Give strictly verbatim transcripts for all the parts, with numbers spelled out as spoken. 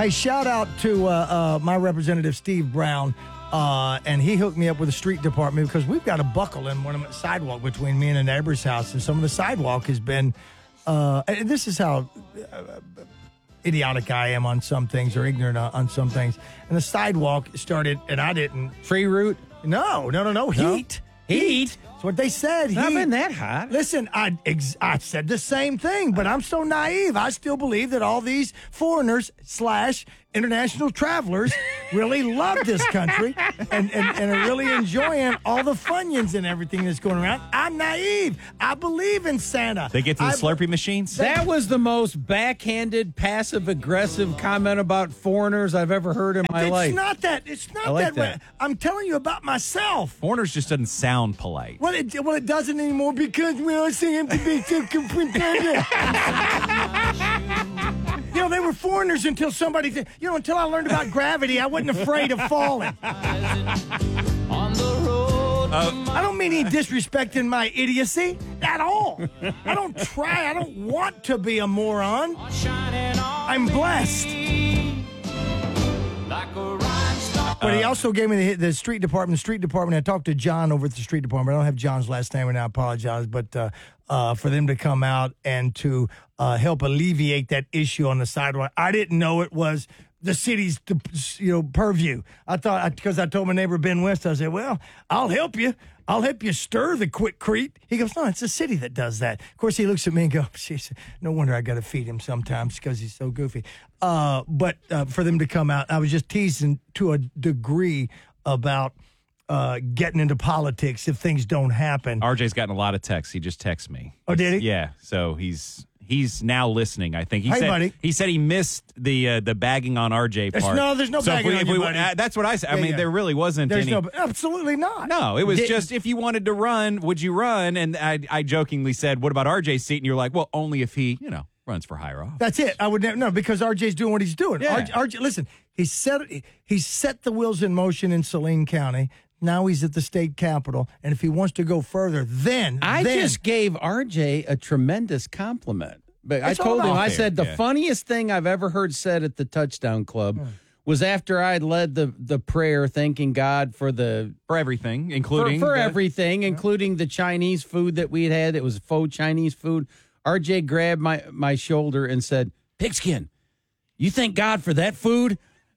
Hey, shout out to uh, uh, my representative, Steve Brown. Uh, and he hooked me up with the street department because we've got a buckle in one of the sidewalk between me and a neighbor's house. And some of the sidewalk has been, uh, and this is how uh, idiotic I am on some things or ignorant on, on some things. And the sidewalk started, and I didn't. Free route? No, no, no, no. Heat. No? Heat? That's what they said. It's not been that hot. Listen, I, ex- I said the same thing, but I'm so naive. I still believe that all these foreigners slash international travelers really love this country and, and, and are really enjoying all the Funyuns and everything that's going around. I'm naive. I believe in Santa. They get to the I, Slurpee machines? That was the most backhanded, passive-aggressive comment about foreigners I've ever heard in my it's life. It's not that. It's not like that way. that. I'm telling you about myself. Foreigners just doesn't sound polite. Well, it, well, it doesn't anymore because we all see him to be too competitive. You know, they were foreigners until somebody, th- you know, until I learned about gravity, I wasn't afraid of falling. Uh, I don't mean he disrespecting my idiocy at all. I don't try. I don't want to be a moron. I'm blessed. But he also gave me the, the street department. The street department, I talked to John over at the street department. I don't have John's last name, and I apologize. But uh, uh, for them to come out and to uh, help alleviate that issue on the sidewalk, I didn't know it was the city's, you know, purview. I thought, because I told my neighbor Ben West, I said, well, I'll help you. I'll help you stir the Quikrete. He goes, no, it's the city that does that. Of course, he looks at me and goes, "Jeez, no wonder I got to feed him sometimes because he's so goofy. Uh, but uh, for them to come out, I was just teasing to a degree about uh, getting into politics if things don't happen. R J's gotten a lot of texts. He just texts me. Oh, did he? Yeah. So he's he's now listening, I think. He Hey, said, buddy. He said he missed the uh, the bagging on R J There's part. no- there's no so if bagging we- on if you, we- buddy. uh, That's what I said. I Yeah, mean, yeah. there really wasn't There's any. no, absolutely not. No, it was Did- just if you wanted to run, would you run? And I, I jokingly said, what about R J's seat? And you're like, well, only if he, you know, runs for higher office. That's it. I would never, no, because R J's doing what he's doing. Yeah. R J, R J, listen, he set he set the wheels in motion in Saline County. Now he's at the state capitol, and if he wants to go further, then I then, just gave R J a tremendous compliment. But I It's all told him, about I fair, said, the yeah. funniest thing I've ever heard said at the Touchdown Club was after I'd led the, the prayer thanking God for the For everything, for, including. for the- everything, including the Chinese food that we'd had. It was faux Chinese food. R J grabbed my, my shoulder and said, Pigskin, you thank God for that food?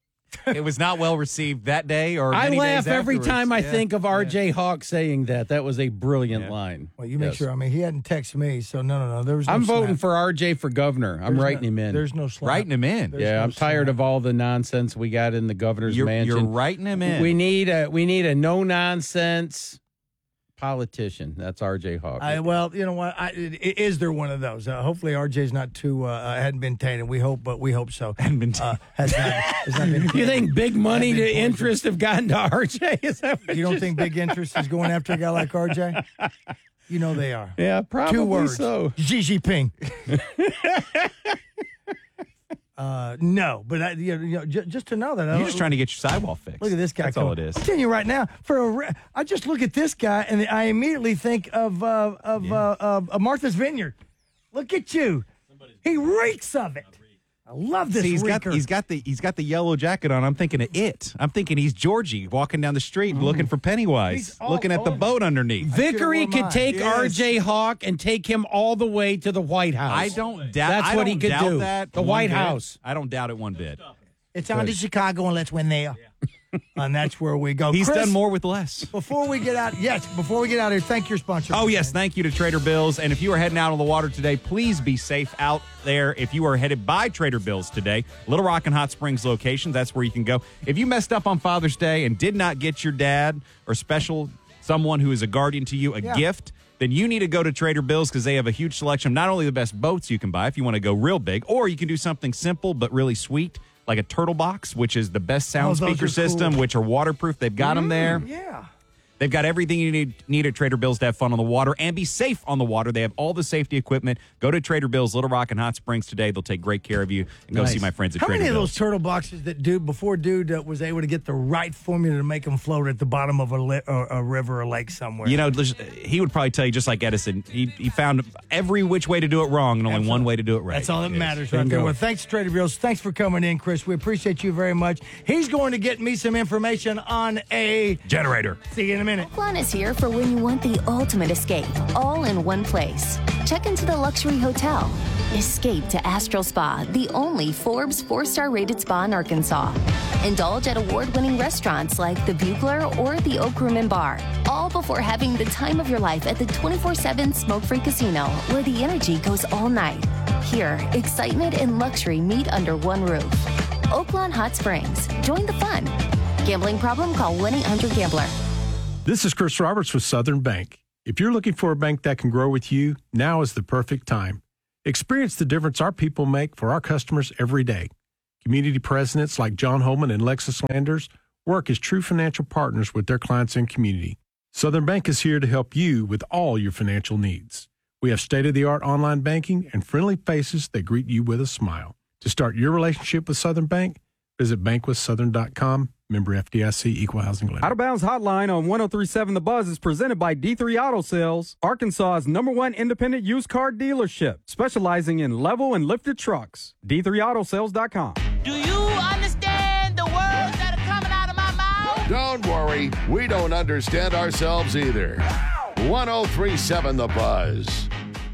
It was not well received that day or I many laugh days every afterwards. time I Yeah. think of R J Hawk saying that. That was a brilliant Yeah. line. Well, you make Yes. sure. I mean, he hadn't texted me, so no, no, no. There was. No I'm voting slap. for R J for governor. I'm There's writing no, him in. There's no slap. Writing him in. There's yeah, no I'm tired slap. of all the nonsense we got in the governor's You're, mansion. you're writing him in. We need a we need a no nonsense politician. That's R J Hawk. I, well, you know what? I, i- is there one of those? Uh, hopefully, R J's not too uh, hadn't been tainted. We hope, but we hope so. Hadn't been Uh, has not, has not been you think big money I've to been poisoned. interest have gotten to R J? Is that what You don't you're think big interest is going after a guy like R J? You know they are. Yeah, probably Two words. so. Xi Jinping. uh, no, but I, you know, you know, just, just to know that. I You're don't- just trying to get your sidewall fixed. Look at this guy. That's all coming. it is. I'm telling you right now. For a, re- I just look at this guy and I immediately think of uh, of, Yeah. uh, of of Martha's Vineyard. Look at you. He reeks of it. I love this See, he's got reeker. he's got the he's got the yellow jacket on. I'm thinking of it. I'm thinking he's Georgie walking down the street looking for Pennywise, He's all looking at the over. boat underneath. Vickery should've could worn take mine. R Yes. J Hawk and take him all the way to the White House. I don't doubt. That's I what don't he could doubt do. That The one White bit. House. I don't doubt it one bit. It's on to Chicago and let's win there. And that's where we go. He's Chris, done more with less. Before we get out, yes, before we get out of here, thank your sponsor. Oh, yes. Thank you to Trader Bill's. And if you are heading out on the water today, please be safe out there. If you are headed by Trader Bill's today, Little Rock and Hot Springs location, that's where you can go. If you messed up on Father's Day and did not get your dad or special someone who is a guardian to you a Yeah. gift, then you need to go to Trader Bill's because they have a huge selection of not only the best boats you can buy if you want to go real big, or you can do something simple but really sweet, like a Turtle Box, which is the best sound Oh, those speaker are system, cool. which are waterproof. They've got them there. Yeah. They've got everything you need, need at Trader Bill's to have fun on the water and be safe on the water. They have all the safety equipment. Go to Trader Bill's, Little Rock and Hot Springs today. They'll take great care of you. And go Nice. see my friends at How Trader many of Bill's. those turtle boxes that dude before dude uh, was able to get the right formula to make them float at the bottom of a, li- or a river or lake somewhere? You know, just- he would probably tell you, just like Edison, he, he found every which way to do it wrong and only Absolutely. one way to do it right. That's all that Yes. matters right there. Bingo. Well, thanks, Trader Bill's. Thanks for coming in, Chris. We appreciate you very much. He's going to get me some information on a Generator. See you in a minute. Oaklawn is here for when you want the ultimate escape, all in one place. Check into the luxury hotel. Escape to Astral Spa, the only Forbes four-star rated spa in Arkansas. Indulge at award-winning restaurants like the Bugler or the Oak Room and Bar, all before having the time of your life at the twenty-four seven smoke-free casino, where the energy goes all night. Here, excitement and luxury meet under one roof. Oaklawn Hot Springs. Join the fun. Gambling problem? Call one eight hundred gambler. This is Chris Roberts with Southern Bank. If you're looking for a bank that can grow with you, now is the perfect time. Experience the difference our people make for our customers every day. Community presidents like John Holman and Lexus Landers work as true financial partners with their clients and community. Southern Bank is here to help you with all your financial needs. We have state-of-the-art online banking and friendly faces that greet you with a smile. To start your relationship with Southern Bank, visit bank with southern dot com. Member F D I C, Equal Housing Lender. Out of Bounds Hotline on one oh three point seven The Buzz is presented by D three Auto Sales, Arkansas's number one independent used car dealership, specializing in level and lifted trucks. D three auto sales dot com. Do you understand the words that are coming out of my mouth? Don't worry, we don't understand ourselves either. one oh three point seven The Buzz.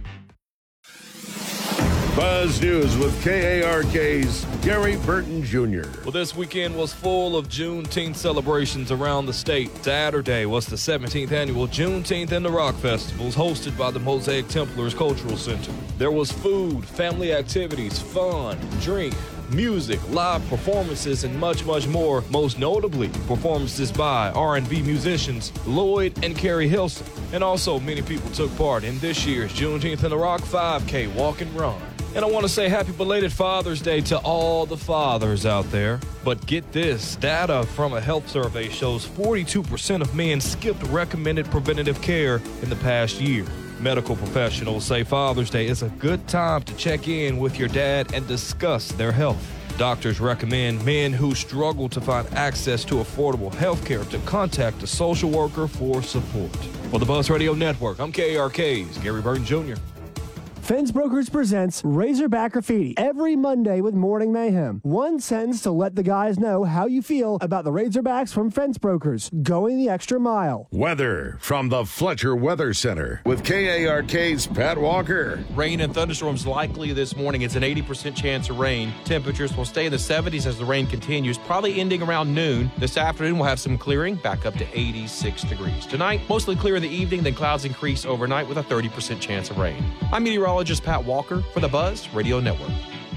Buzz News with K A R K's Gary Burton Junior Well, this weekend was full of Juneteenth celebrations around the state. Saturday was the seventeenth annual Juneteenth in the Rock Festivals, hosted by the Mosaic Templars Cultural Center. There was food, family activities, fun, drink, music, live performances, and much, much more. Most notably, performances by R and B musicians Lloyd and Carrie Hilson. And also, many people took part in this year's Juneteenth in the Rock five K Walk and Run. And I want to say happy belated Father's Day to all the fathers out there. But get this, data from a health survey shows forty-two percent of men skipped recommended preventative care in the past year. Medical professionals say Father's Day is a good time to check in with your dad and discuss their health. Doctors recommend men who struggle to find access to affordable health care to contact a social worker for support. For the Buzz Radio Network, I'm K A R K's Gary Burton Junior Fence Brokers presents Razorback Graffiti every Monday with Morning Mayhem. One sentence to let the guys know how you feel about the Razorbacks from Fence Brokers, going the extra mile. Weather from the Fletcher Weather Center with K A R K's Pat Walker. Rain and thunderstorms likely this morning. It's an eighty percent chance of rain. Temperatures will stay in the seventies as the rain continues, probably ending around noon. This afternoon, we'll have some clearing, back up to eighty-six degrees. Tonight, mostly clear in the evening, then clouds increase overnight with a thirty percent chance of rain. I'm meteorologist Pat Walker for the Buzz Radio Network.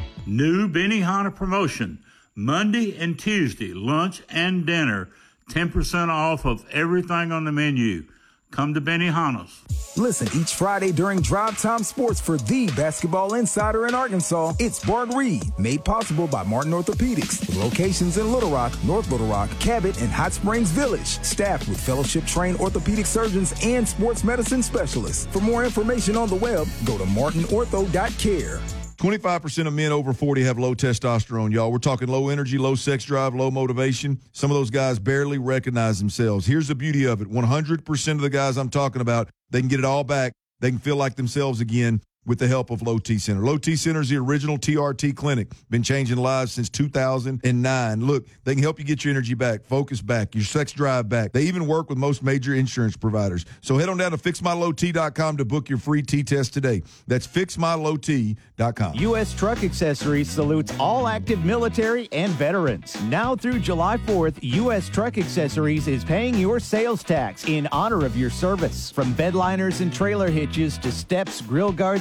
New Benihana promotion. Monday and Tuesday, lunch and dinner, ten percent off of everything on the menu. Come to Benihana's. Listen each Friday during Drive Time Sports for the basketball insider in Arkansas. It's Bart Reed, made possible by Martin Orthopedics, with locations in Little Rock, North Little Rock, Cabot, and Hot Springs Village. Staffed with fellowship-trained orthopedic surgeons and sports medicine specialists. For more information on the web, go to martin ortho dot care. twenty-five percent of men over forty have low testosterone, y'all. We're talking low energy, low sex drive, low motivation. Some of those guys barely recognize themselves. Here's the beauty of it. one hundred percent of the guys I'm talking about, they can get it all back. They can feel like themselves again with the help of Low T Center. Low T Center is the original T R T clinic. Been changing lives since two thousand nine. Look, they can help you get your energy back, focus back, your sex drive back. They even work with most major insurance providers. So head on down to fix my low t dot com to book your free T test today. That's fix my low t dot com. U S Truck Accessories salutes all active military and veterans. Now through July fourth, U S Truck Accessories is paying your sales tax in honor of your service. From bed liners and trailer hitches to steps, grill guards,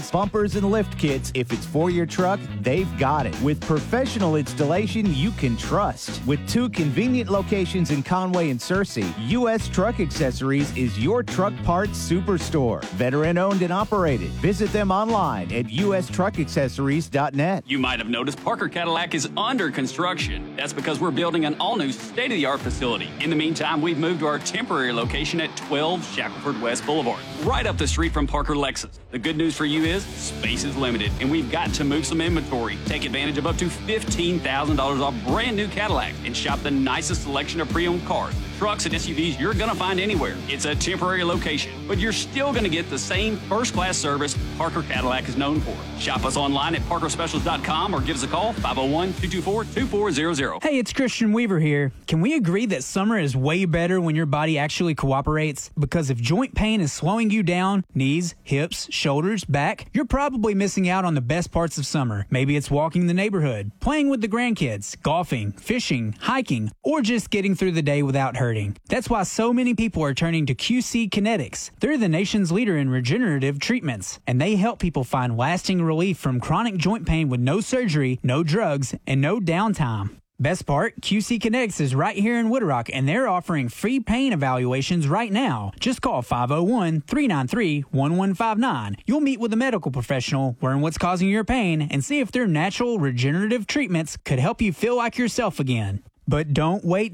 brakes, bumpers, and lift kits. If it's for your truck, they've got it. With professional installation you can trust. With two convenient locations in Conway and Searcy, U S Truck Accessories is your truck parts superstore. Veteran owned and operated. Visit them online at u s truck accessories dot net. You might have noticed Parker Cadillac is under construction. That's because we're building an all-new state-of-the-art facility. In the meantime, we've moved to our temporary location at twelve Shackelford West Boulevard, right up the street from Parker Lexus. The good news for you is space is limited, and we've got to move some inventory. Take advantage of up to fifteen thousand dollars off brand new Cadillac and shop the nicest selection of pre-owned cars, trucks, and S U Vs you're going to find anywhere. It's a temporary location, but you're still going to get the same first-class service Parker Cadillac is known for. Shop us online at parker specials dot com or give us a call, five oh one, two two four, two four zero zero. Hey, it's Christian Weaver here. Can we agree that summer is way better when your body actually cooperates? Because if joint pain is slowing you down, knees, hips, shoulders, back, you're probably missing out on the best parts of summer. Maybe it's walking the neighborhood, playing with the grandkids, golfing, fishing, hiking, or just getting through the day without hurting. That's why so many people are turning to Q C Kinetics. They're the nation's leader in regenerative treatments, and they help people find lasting relief from chronic joint pain with no surgery, no drugs, and no downtime. Best part, Q C Kinetics is right here in Woodrock, and they're offering free pain evaluations right now. Just call five oh one, three nine three, one one five nine. You'll meet with a medical professional, learn what's causing your pain, and see if their natural regenerative treatments could help you feel like yourself again. But don't wait